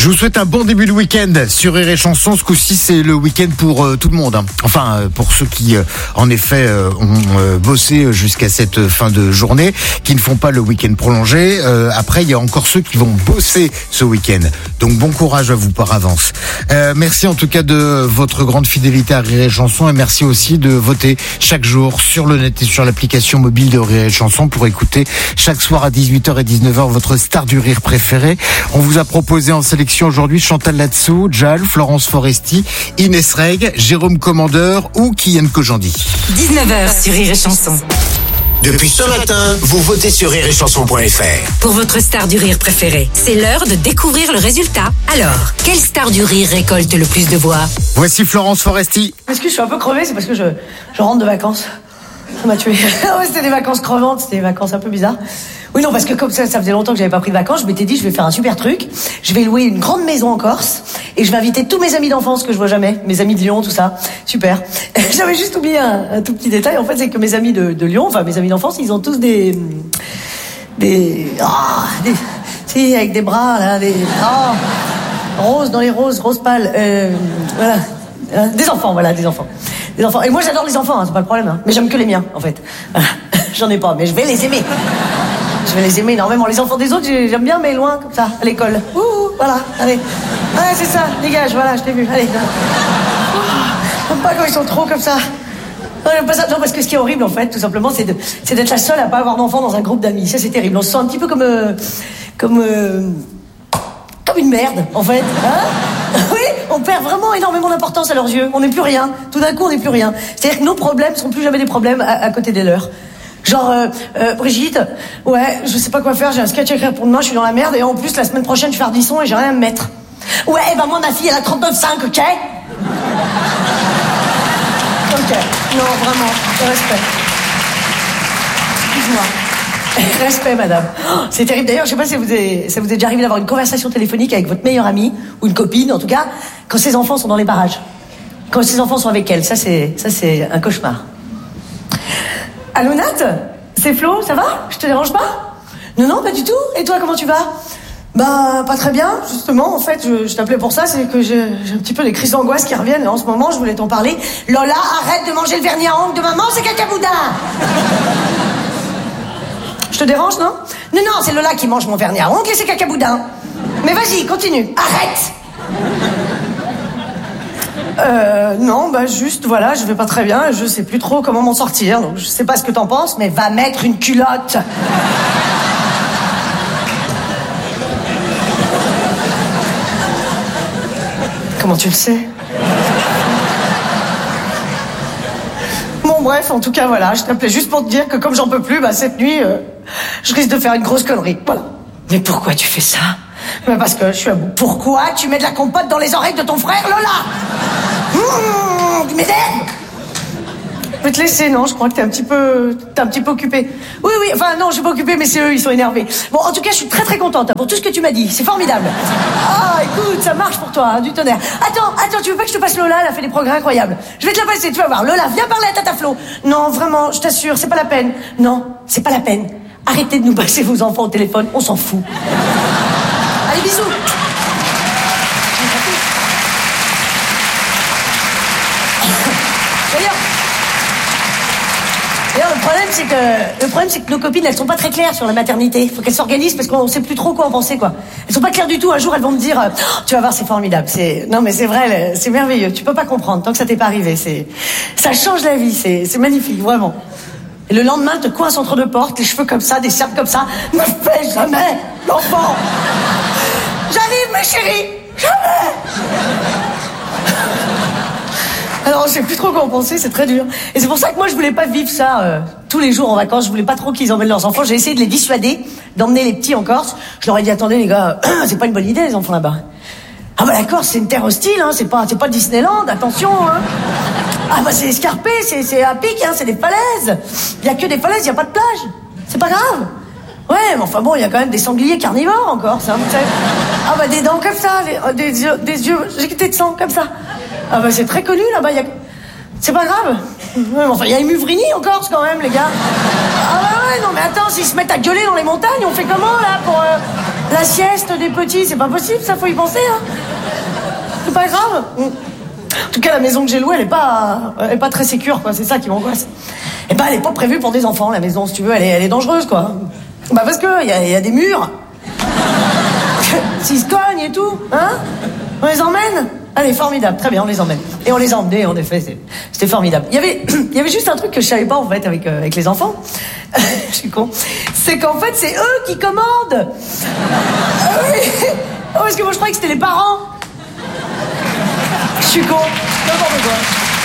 Je vous souhaite un bon début de week-end sur Rire et Chanson. Ce coup-ci, c'est le week-end pour tout le monde. Enfin, pour ceux qui, en effet, ont bossé jusqu'à cette fin de journée, qui ne font pas le week-end prolongé. Après, il y a encore ceux qui vont bosser ce week-end. Donc, bon courage à vous par avance. Merci en tout cas de votre grande fidélité à Rire et Chanson, et merci aussi de voter chaque jour sur le net et sur l'application mobile de Rire et Chanson pour écouter chaque soir à 18h et 19h votre star du rire préférée. On vous a proposé en sélection aujourd'hui Chantal Latsou, Jal, Florence Foresti, Inès Reg, Jérôme Commandeur ou Kian Kojandi. 19h sur Rire et Chanson. Depuis ce matin, vous votez sur rireetchanson.fr. Pour votre star du rire préférée, c'est l'heure de découvrir le résultat. Alors, quelle star du rire récolte le plus de voix? Voici Florence Foresti. Est-ce que je suis un peu crevée? C'est parce que je rentre de vacances. Ça m'a tué. Ouais, c'était des vacances crevantes, c'était des vacances un peu bizarres. Oui, non, parce que comme ça faisait longtemps que j'avais pas pris de vacances, je m'étais dit, je vais faire un super truc. Je vais louer une grande maison en Corse et je vais inviter tous mes amis d'enfance que je vois jamais, mes amis de Lyon, tout ça. Super. J'avais juste oublié un tout petit détail. En fait, c'est que mes amis de Lyon, enfin mes amis d'enfance, ils ont tous si, avec des bras là, roses dans les roses pâles. Voilà. Des enfants, voilà, des enfants. Des enfants. Et moi, j'adore les enfants, hein, c'est pas le problème. Hein. Mais j'aime que les miens, en fait. Voilà. J'en ai pas, mais je vais les aimer. Je vais les aimer énormément. Les enfants des autres, j'aime bien, mais loin, comme ça, à l'école. Ouh, voilà, allez. Ouais, c'est ça, dégage, voilà, je t'ai vu, allez. J'aime pas quand ils sont trop comme ça. Non, j'aime pas ça. Non, parce que ce qui est horrible, en fait, tout simplement, c'est d'être la seule à pas avoir d'enfants dans un groupe d'amis. Ça, c'est terrible. On se sent un petit peu comme une merde, en fait. Hein? Oui, on perd vraiment énormément d'importance à leurs yeux. On n'est plus rien. Tout d'un coup, on n'est plus rien. C'est-à-dire que nos problèmes sont plus jamais des problèmes à côté des leurs. Genre, Brigitte, ouais, je sais pas quoi faire, j'ai un sketch à écrire pour demain, je suis dans la merde, et en plus, la semaine prochaine, je fais Ardisson et j'ai rien à me mettre. Ouais, bah moi, ma fille, elle a 39,5, ok? Ok. Non, vraiment, respect. Excuse-moi. Respect, madame. Oh, c'est terrible. D'ailleurs, je sais pas si ça vous est déjà arrivé d'avoir une conversation téléphonique avec votre meilleure amie, ou une copine, en tout cas, quand ses enfants sont dans les parages. Quand ses enfants sont avec elle. Ça, c'est un cauchemar. Allô, Nat? C'est Flo, ça va? Je te dérange pas? Non, pas du tout. Et toi, comment tu vas? Bah, pas très bien, justement. En fait, je t'appelais pour ça, c'est que j'ai un petit peu des crises d'angoisse qui reviennent. Et en ce moment, je voulais t'en parler. Lola, arrête de manger le vernis à ongles de maman, c'est cacaboudin. Je te dérange, non? Non, c'est Lola qui mange mon vernis à ongles et c'est cacaboudin. Mais vas-y, continue. Arrête. Non, bah juste, voilà, je vais pas très bien et je sais plus trop comment m'en sortir. Donc je sais pas ce que t'en penses, mais va mettre une culotte. Comment tu le sais? Bon, bref, en tout cas, voilà, je t'appelais juste pour te dire que comme j'en peux plus, bah cette nuit, je risque de faire une grosse connerie. Voilà. Mais pourquoi tu fais ça? Bah parce que je suis à bout. Pourquoi tu mets de la compote dans les oreilles de ton frère, Lola? Tu m'énerves. Je vais te laisser, non? Je crois que t'es un petit peu occupé. Oui, enfin non, je suis pas occupée, mais c'est eux, ils sont énervés. Bon, en tout cas, je suis très très contente pour tout ce que tu m'as dit. C'est formidable. Ah, écoute, ça marche pour toi, hein, du tonnerre. Attends, tu veux pas que je te passe Lola? Elle a fait des progrès incroyables. Je vais te la passer, tu vas voir. Lola, viens parler à Tata Flo. Non, vraiment, je t'assure, c'est pas la peine. Non, c'est pas la peine. Arrêtez de nous passer vos enfants au téléphone, on s'en fout. Allez, bisous. D'ailleurs, le problème, c'est que nos copines, elles sont pas très claires sur la maternité. Il faut qu'elles s'organisent parce qu'on sait plus trop quoi en penser, quoi. Elles sont pas claires du tout. Un jour, elles vont me dire, tu vas voir, c'est formidable. Non, mais c'est vrai, c'est merveilleux. Tu peux pas comprendre tant que ça t'est pas arrivé. Ça change la vie. C'est magnifique, vraiment. Et le lendemain, te coince entre deux portes, les cheveux comme ça, des cercles comme ça. Ne fais jamais l'enfant. J'arrive, ma chérie. Jamais. Alors, je sais plus trop quoi en penser, c'est très dur. Et c'est pour ça que moi, je voulais pas vivre ça tous les jours en vacances. Je voulais pas trop qu'ils emmènent leurs enfants. J'ai essayé de les dissuader, d'emmener les petits en Corse. Je leur ai dit, attendez les gars, c'est pas une bonne idée les enfants là-bas. Ah bah la Corse, c'est une terre hostile, hein. C'est pas Disneyland, attention, hein. Ah bah c'est escarpé, c'est à pic, hein. C'est des falaises. Il y a que des falaises, il y a pas de plage. C'est pas grave. Ouais, mais enfin bon, il y a quand même des sangliers carnivores encore, ça. Ah bah des dents comme ça, des yeux éjectés de sang comme ça. Ah bah c'est très connu là-bas, c'est pas grave. Ouais, mais enfin, il y a les Muvrini en Corse quand même, les gars. Ah bah ouais, non mais attends, s'ils se mettent à gueuler dans les montagnes, on fait comment là pour... La sieste des petits, c'est pas possible, ça, faut y penser, hein. C'est pas grave. En tout cas, la maison que j'ai louée, elle est pas très sécure, quoi. C'est ça qui m'angoisse. Et ben, elle est pas prévue pour des enfants, la maison, si tu veux. Elle est dangereuse, quoi. Bah, parce que y a des murs. S'ils se cognent et tout, hein. On les emmène. Allez, formidable. Très bien, on les emmène. Et on les a emmenés, en effet. C'était formidable. Il y avait juste un truc que je savais pas, en fait, avec les enfants. Je suis con. C'est qu'en fait, c'est eux qui commandent. Oui. Oh, parce que moi, je croyais que c'était les parents. Je suis con. N'importe quoi.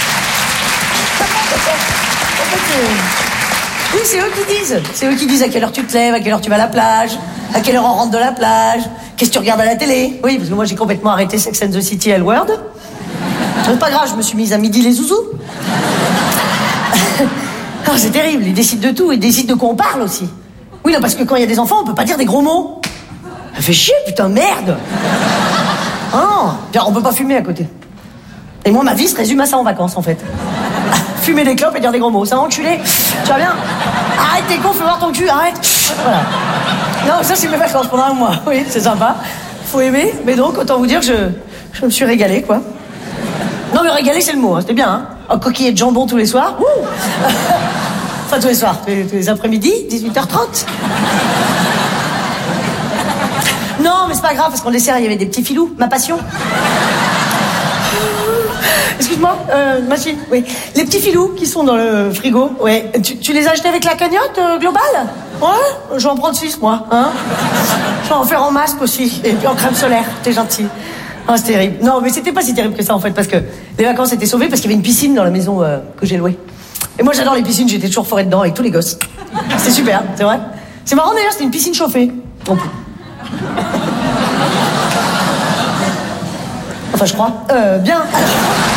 En fait, oui, c'est eux qui disent. C'est eux qui disent à quelle heure tu te lèves, à quelle heure tu vas à la plage, à quelle heure on rentre de la plage, qu'est-ce que tu regardes à la télé. Oui, parce que moi, j'ai complètement arrêté Sex and the City et L-Word. C'est pas grave, je me suis mise à midi les zouzous. Oh, c'est terrible, ils décident de tout, ils décident de quoi on parle aussi. Oui, non, parce que quand il y a des enfants, on peut pas dire des gros mots. Ça fait chier, putain, merde. Oh, on peut pas fumer à côté. Et moi, ma vie se résume à ça en vacances, en fait. Fumer des clopes et dire des gros mots. Ça, enculé. Tu vas bien? Arrête, t'es con, fais voir ton cul, arrête. Voilà. Non, ça, c'est mes vacances pendant un mois. Oui, c'est sympa. Faut aimer. Mais donc, autant vous dire que je me suis régalée, quoi. Non, mais régaler, c'est le mot, hein. C'était bien, hein. Oh, coquillette de jambon tous les soirs. Ouh. Enfin, tous les soirs, tous les après-midi, 18h30. Non, mais c'est pas grave, parce qu'en dessert, il y avait des petits filous, ma passion. Excuse-moi, machine, oui. Les petits filous qui sont dans le frigo, ouais. Tu les as achetés avec la cagnotte globale? Ouais, je vais en prendre 6, moi, hein. Je vais en faire en masque aussi, et puis en crème solaire, t'es gentil. Oh, c'est terrible. Non, mais c'était pas si terrible que ça, en fait, parce que les vacances étaient sauvées parce qu'il y avait une piscine dans la maison que j'ai louée. Et moi, j'adore les piscines, j'étais toujours forée dedans avec tous les gosses. C'est super, c'est vrai. C'est marrant, d'ailleurs, c'était une piscine chauffée. Non plus. Enfin, je crois. Bien.